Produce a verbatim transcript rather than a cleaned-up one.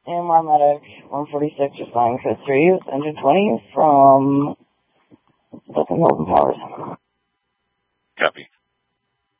And my medic, one forty-six, just flying code three with engine twenty from Hilton Hilton Towers.